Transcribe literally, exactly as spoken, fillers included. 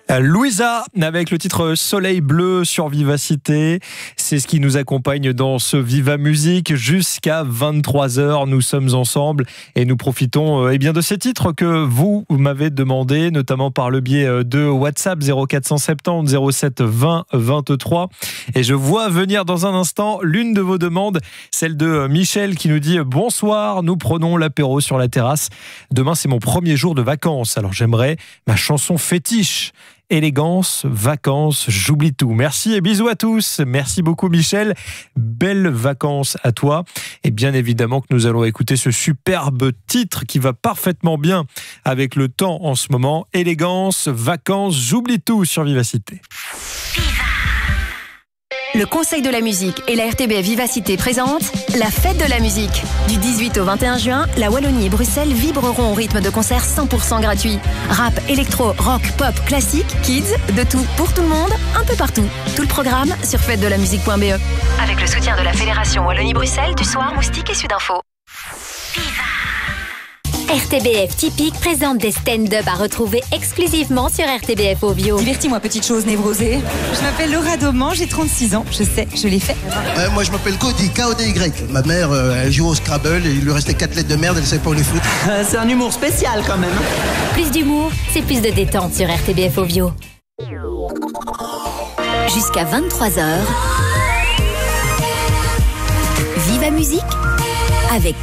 Louisa avec le titre Soleil bleu sur Vivacité. C'est ce qui nous accompagne dans ce Viva Musique jusqu'à vingt-trois heures. Nous sommes ensemble et nous profitons eh bien, de ces titres que vous m'avez demandé, notamment par le biais de WhatsApp zéro quatre cent soixante-dix zéro sept vingt vingt-trois. Et je vois venir dans un instant l'une de vos demandes, celle de Michel qui nous dit « Bonsoir, nous prenons l'apéro sur la terrasse. Demain, c'est mon premier jour de vacances. Alors j'aimerais ma chanson fétiche. Élégance, vacances, j'oublie tout. » Merci et bisous à tous. Merci beaucoup Michel. Belles vacances à toi. Et bien évidemment que nous allons écouter ce superbe titre qui va parfaitement bien avec le temps en ce moment. Élégance, vacances, j'oublie tout sur Vivacité. Le Conseil de la musique et la R T B F Vivacité présentent la fête de la musique. Du dix-huit au vingt et un juin, la Wallonie et Bruxelles vibreront au rythme de concerts cent pour cent gratuits. Rap, électro, rock, pop, classique, kids, de tout pour tout le monde, un peu partout. Tout le programme sur fête de la musique point b e. Avec le soutien de la Fédération Wallonie-Bruxelles, du Soir, Moustique et Sudinfo. R T B F Typique présente des stand-up à retrouver exclusivement sur R T B F Ovio. Divertis-moi, petite chose névrosée. Je m'appelle Laura Dauman, j'ai trente-six ans. Je sais, je l'ai fait. Euh, moi, je m'appelle Cody, K O D Y. Ma mère, euh, elle joue au Scrabble et il lui restait quatre lettres de merde, elle savait pas où les foutre. Euh, c'est un humour spécial quand même. Plus d'humour, c'est plus de détente sur R T B F Ovio. Jusqu'à vingt-trois heures. Viva Musique avec